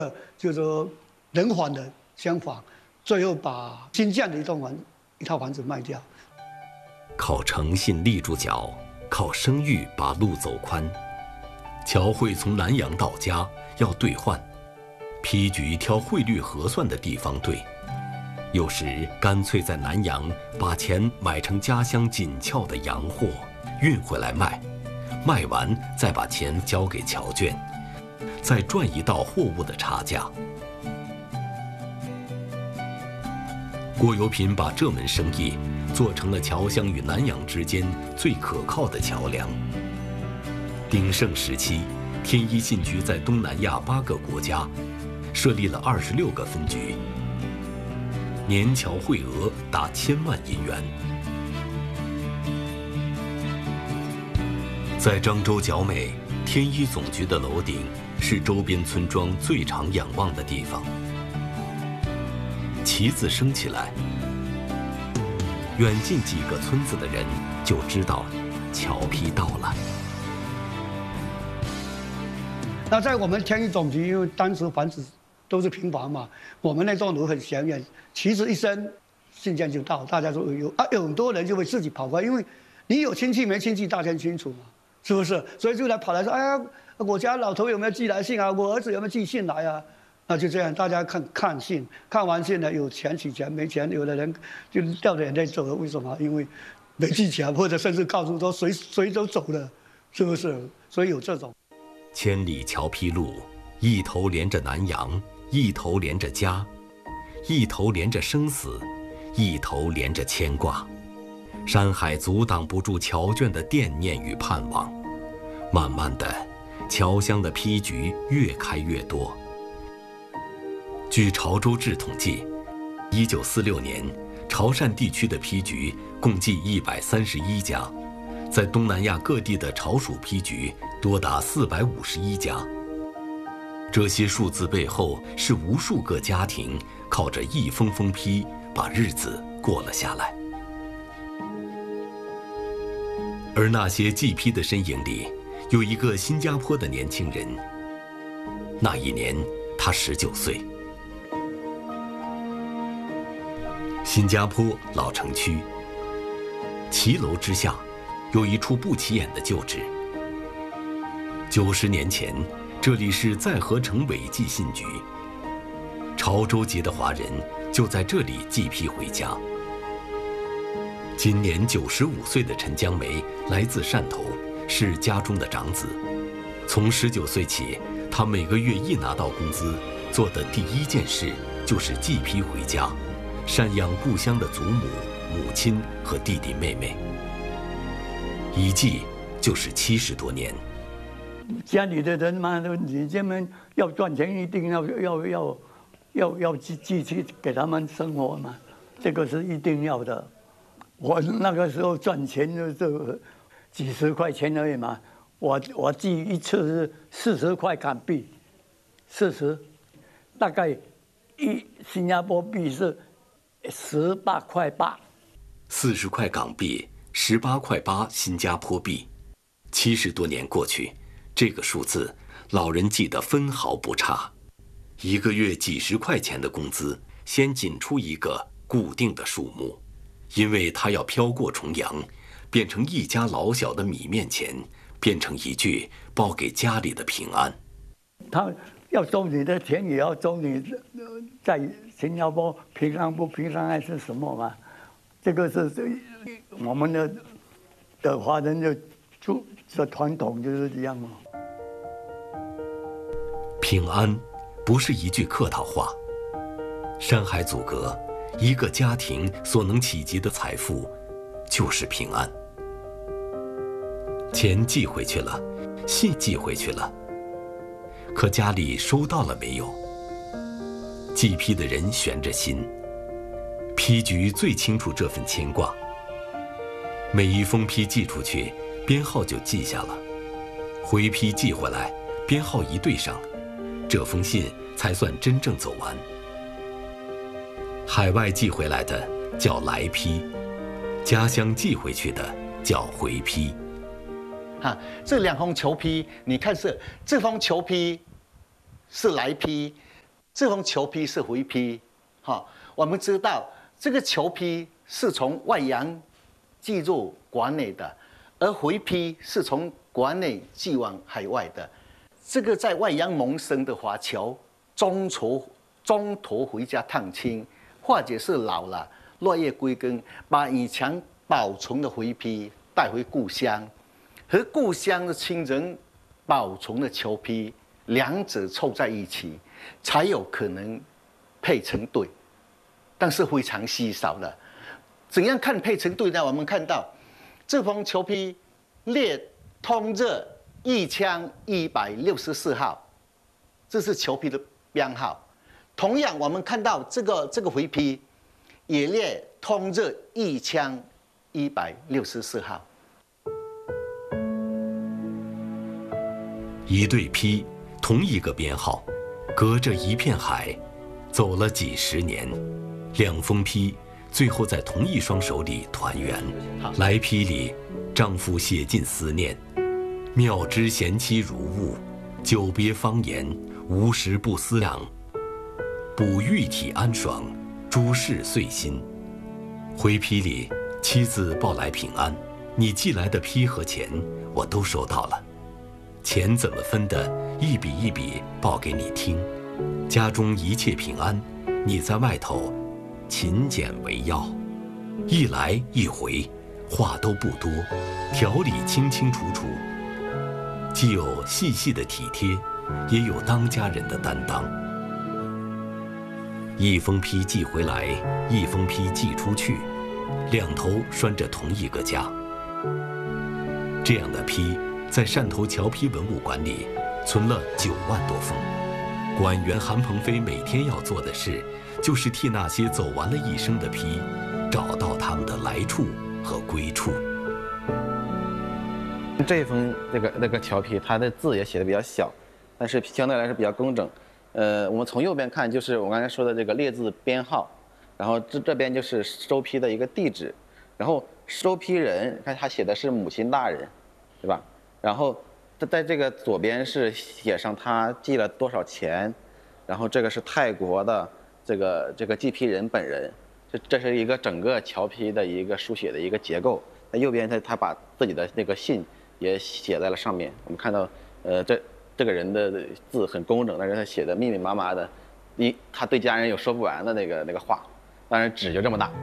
就是说人寰的相仿，最后把新建的一套房子卖掉。 靠诚信立住脚，靠声誉把路走宽。乔慧从南阳到家要兑换，批局挑汇率合算的地方兑，有时干脆在南阳把钱买成家乡紧俏的洋货，运回来卖，卖完再把钱交给侨眷，再赚一道货物的差价。郭由品把这门生意做成了侨乡与南洋之间最可靠的桥梁。鼎盛时期，天一信局在东南亚8个国家设立了26个分局，年侨汇额达1000万银元。在漳州角美，天一总局的楼顶是周边村庄最常仰望的地方。旗子升起来，远近几个村子的人就知道侨批到了。 那在我们天一总局，因为当时房子都是平房嘛，我们那栋楼很显眼，旗子一升，信件就到，大家都有很多人就会自己跑过来，因为你有亲戚没亲戚大家清楚嘛，是不是？所以就来跑来说，哎呀，我家老头有没有寄来信啊？我儿子有没有寄信来啊？那就这样，大家看信，看完信呢，有钱取钱，没钱，有的人就掉着眼泪走了。为什么？因为没寄钱，或者甚至告诉说谁都走了，是不是？所以有这种。 千里侨批路，一头连着南洋，一头连着家，一头连着生死，一头连着牵挂。山海阻挡不住侨眷的惦念与盼望。慢慢的，侨乡的批局越开越多。据潮州志统计，1946年，潮汕地区的批局共计131家，在东南亚各地的潮属批局多达451家。这些数字背后是无数个家庭靠着一封封批把日子过了下来。而那些寄批的身影里，有一个新加坡的年轻人。那一年，他19岁。新加坡老城区，骑楼之下，有一处不起眼的旧址。90年前，这里是再合城伪寄信局，潮州籍的华人就在这里寄批回家。今年95岁的陈江梅来自汕头，是家中的长子。从19岁起，他每个月一拿到工资，做的第一件事就是寄批回家，赡养故乡的祖母、母亲和弟弟妹妹。一寄就是70多年。 家里的人嘛，你这么要赚钱，一定要寄去给他们生活嘛，这个是一定要的。我那个时候赚钱就几十块钱而已嘛，我寄一次是40块港币，40，大概新加坡币是18块8，40 块港币，18块8新加坡币。70多年过去，这个数字老人记得分毫不差。一个月几十块钱的工资，先仅出一个固定的数目，因为他要飘过重洋，变成一家老小的米面钱，变成一句报给家里的平安。 他要收你的钱，也要收你在新加坡平安不平安还是什么嘛？这个是我们的华人的传统就是这样嘛。 平安不是一句客套话，山海阻隔，一个家庭所能企及的财富就是平安。钱寄回去了，信寄回去了，可家里收到了没有？寄批的人悬着心，批局最清楚这份牵挂。每一封批寄出去，编号就记下了，回批寄回来，编号一对上，这封信才算真正走完。海外寄回来的叫来批，家乡寄回去的叫回批。 这2封侨批，你看这封侨批是来批， 这种球坯是回坯，哈，我们知道这个球坯是从外洋寄入馆内的，而回坯是从馆内寄往海外的。这个在外洋萌生的华侨，中途回家探亲，或者是老了落叶归根，把以前保存的回坯带回故乡，和故乡的亲人保存的球坯，两者凑在一起，才有可能配成对，但是非常稀少的。怎样看配成对呢？我们看到这封球坯列通热一枪164号，这是球坯的编号。同样，我们看到这个回坯也列通热一枪164号。 一对坯，同一个编号，隔着一片海，走了几十年，两封坯最后在同一双手里团圆。来坯里，丈夫写尽思念，妙知贤妻如晤，久别方言，无时不思量。补玉体安爽，诸事遂心。回坯里，妻子报来平安，你寄来的坯和钱我都收到了。钱怎么分的，一笔一笔报给你听。家中一切平安，你在外头勤俭为要。一来一回，话都不多，条理清清楚楚，既有细细的体贴，也有当家人的担当。一封坯寄回来，一封坯寄出去，两头拴着同一个家。这样的坯在汕头侨坯文物馆里存了9万多封。馆员韩鹏飞每天要做的事，就是替那些走完了一生的坯，找到他们的来处和归处。 这一封那个侨坯，它的字也写的比较小，但是相对来说比较工整。我们从右边看，就是我刚才说的这个列字编号，然后这边就是收坯的一个地址，然后收坯人，看他写的是母亲大人，对吧？然后在这个左边是写上他寄了多少钱，然后这个是泰国的这个寄坯人本人，这是一个整个侨坯的一个书写的一个结构。在右边他把自己的那个信也写在了上面。我们看到这个人的字很工整，但是他写的密密麻麻的，他对家人有说不完的那个话，当然纸就这么大，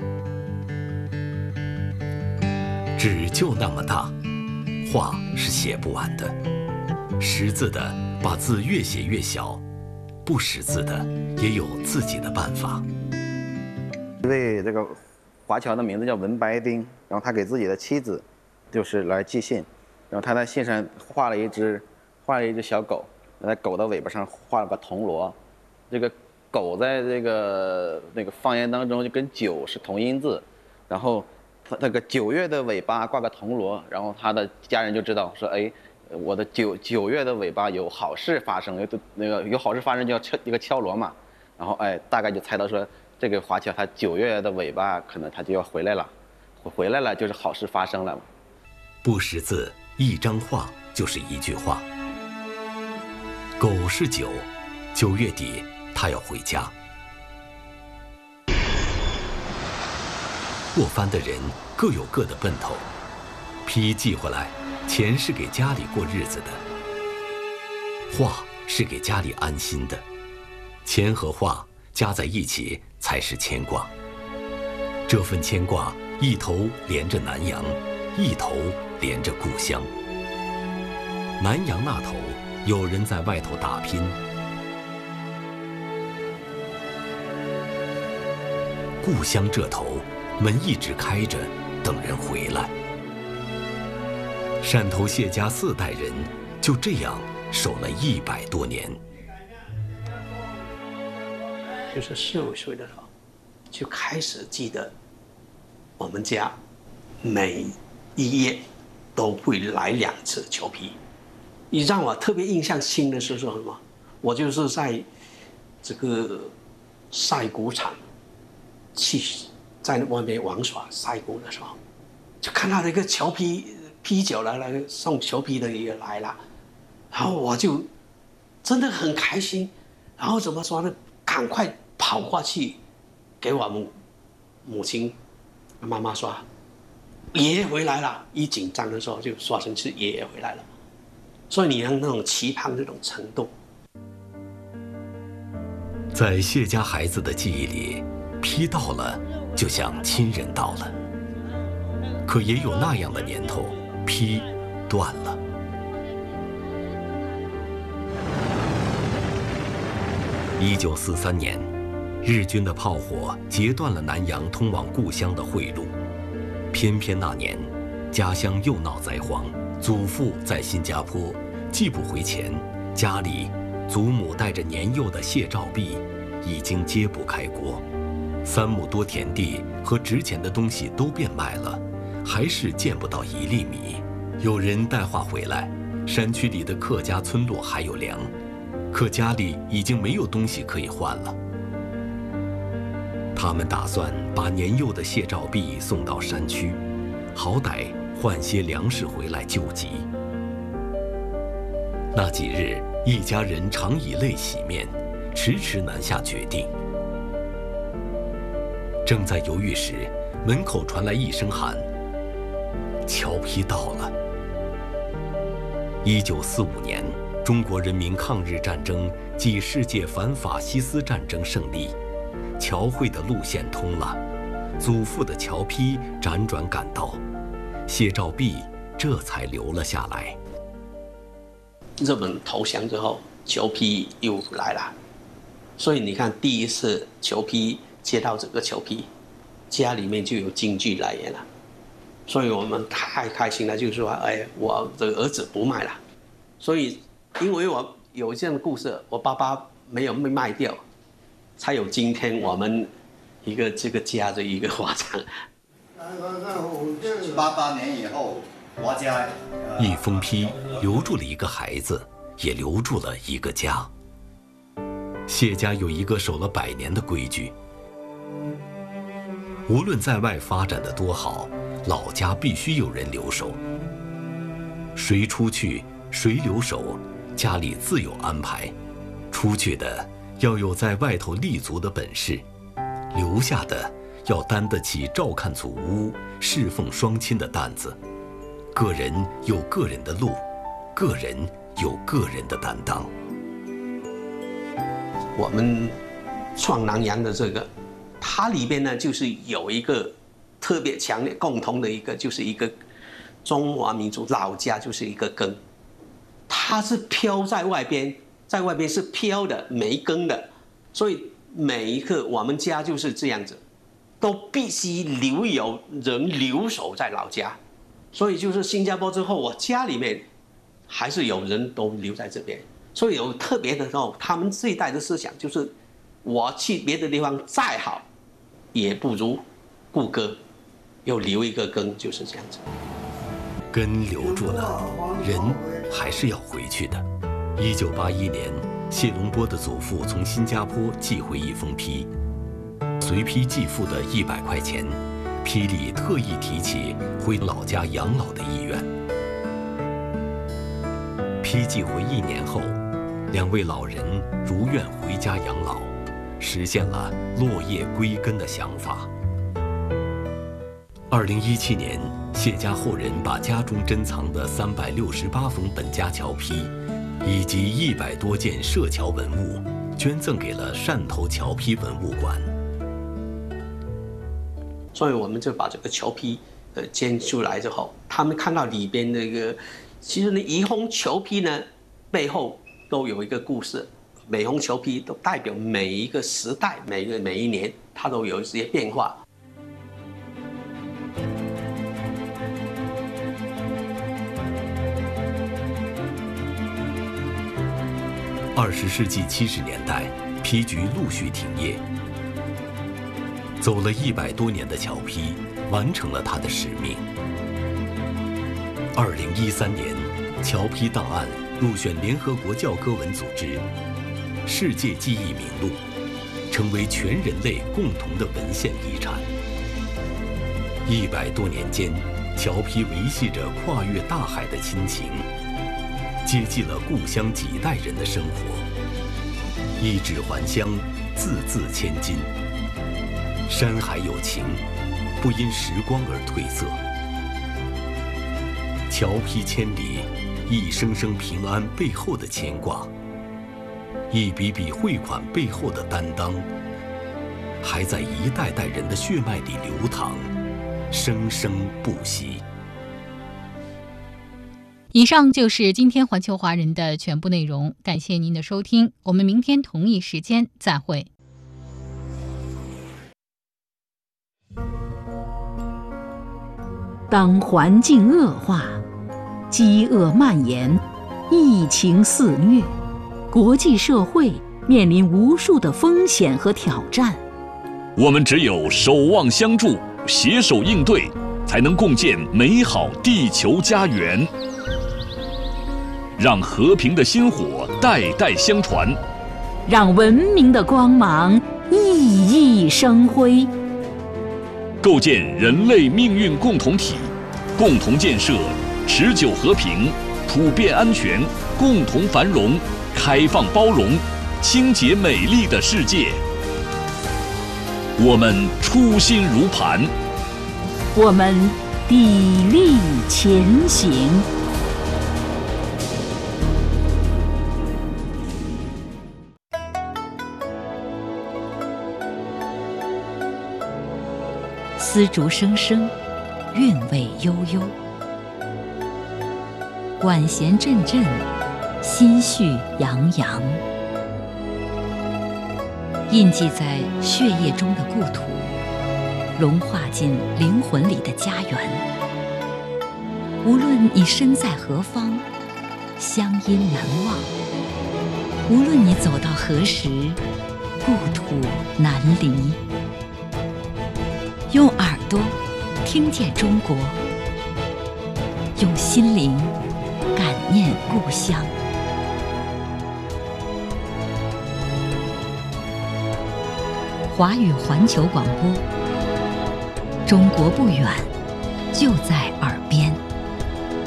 纸就那么大，话是写不完的。识字的把字越写越小，不识字的也有自己的办法。 一位这个华侨的名字叫文白丁，然后他给自己的妻子就是来寄信，然后他在信上画了一只小狗，在狗的尾巴上画了个铜锣。这个狗在那个方言当中就跟9是同音字，然后他那个9月的尾巴挂个铜锣，然后他的家人就知道说，哎，我的九月的尾巴有好事发生，有好事发生就要敲锣嘛，然后哎大概就猜到说这个华侨他9月的尾巴可能他就要回来了，就是好事发生了嘛。 不识字，一张画就是一句话。狗是9月底他要回家。过番的人各有各的奔头，坯寄回来，钱是给家里过日子的，话是给家里安心的，钱和话加在一起才是牵挂。这份牵挂一头连着南洋，一头连着故乡。南洋那头有人在外头打拼，故乡这头门一直开着，等人回来。汕头谢家4代人就这样守了100多年。 就是4、5岁的时候，就开始记得我们家每1月都会来2次球坯。你让我特别印象深的是说什么？我就是在这个晒谷场去在外面玩耍晒谷的时候，就看到那个球坯酒来送球坯的也来了，然后我就真的很开心，然然后怎么说呢？赶快跑过去给我们母亲妈妈说，爷爷回来了。一紧张的时候就说成是爷爷回来了，所以你让那种期盼这种程度。 在谢家孩子的记忆里，批到了就像亲人到了，可也有那样的年头，批断了。1943年，日军的炮火截断了南洋通往故乡的汇路。偏偏那年，家乡又闹灾荒，祖父在新加坡，寄不回钱，家里祖母带着年幼的谢兆璧已经揭不开锅，3亩多田地和值钱的东西都变卖了，还是见不到1粒米。有人带话回来，山区里的客家村落还有粮，可家里已经没有东西可以换了。他们打算把年幼的谢兆璧送到山区，好歹换些粮食回来救急。那几日，一家人常以泪洗面，迟迟难下决定。正在犹豫时，门口传来一声喊：“侨批到了。”1945年，中国人民抗日战争暨世界反法西斯战争胜利，侨汇的路线通了，祖父的侨批辗转赶到，谢兆璧这才留了下来。 日本投降之后，侨批又来了，所以你看，第一次侨批接到这个侨批，家里面就有经济来源了，所以我们太开心了，就是说，哎，我的儿子不卖了，所以因为我有这样的故事，我爸爸没有被卖掉，才有今天我们一个这个家的一个发展。 88年以后，我家一封批留住了一个孩子，也留住了一个家。谢家有一个守了100年的规矩，无论在外发展的多好，老家必须有人留守。谁出去，谁留守，家里自有安排。出去的要有在外头立足的本事，留下的要担得起照看祖屋、侍奉双亲的担子。个人有个人的路，个人有个人的担当。 我们创南洋的这个，它里边呢就是有一个特别强烈共同的一个，就是一个中华民族老家就是一个根，它是飘在外边，在外边是飘的没根的，所以每一个我们家就是这样子，都必须有人留守在老家。所以就是新加坡之后，我家里面还是有人都留在这边，所以有特别的时候，他们这一代的思想就是，我去别的地方再好，也不如故歌，又留一个根，就是这样子。 根留住了，人还是要回去的。1981年，谢龙波的祖父从新加坡寄回一封批，随批寄付的100块钱。批里特意提起回老家养老的意愿。批寄回1年后，2位老人如愿回家养老，实现了落叶归根的想法。2017年，谢家后人把家中珍藏的368封本家侨批，以及100多件社侨文物，捐赠给了汕头侨批文物馆。 所以我们就把这个侨批捐出来之后，他们看到里边那个，其实呢，一封侨批呢背后都有一个故事，每封侨批都代表每一个时代、每一年，它都有一些变化。 20世纪70年代，批局陆续停业。走了100多年的侨批，完成了它的使命。2013年，侨批档案入选联合国教科文组织世界记忆名录，成为全人类共同的文献遗产。100多年间，侨批维系着跨越大海的亲情，接济了故乡几代人的生活。 一指还乡，字字千金。山海有情，不因时光而褪色。侨批千里，一声声平安背后的牵挂，一笔笔汇款背后的担当，还在一代代人的血脉里流淌，生生不息。 以上就是今天环球华人的全部内容，感谢您的收听，我们明天同一时间再会。 当环境恶化，饥饿蔓延，疫情肆虐，国际社会面临无数的风险和挑战。 我们只有守望相助，携手应对，才能共建美好地球家园。让和平的薪火代代相传， 让文明的光芒熠熠生辉。 构建人类命运共同体，共同建设持久和平、普遍安全、共同繁荣、开放包容、清洁美丽的世界。我们初心如磐， 我们砥砺前行。丝竹声声，韵味悠悠；管弦阵阵，心绪洋洋。印记在血液中的故土，融化进灵魂里的家园。无论你身在何方，乡音难忘；无论你走到何时，故土难离。用耳朵听见中国，用心灵感念故乡。华语环球广播，中国不远，就在耳边。